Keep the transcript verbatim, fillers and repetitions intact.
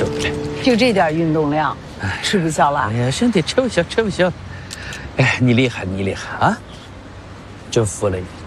受得了。 就这点运动量，吃不消了。 哎呀，兄弟，吃不消，吃不消。哎，你厉害，你厉害啊！真服了你。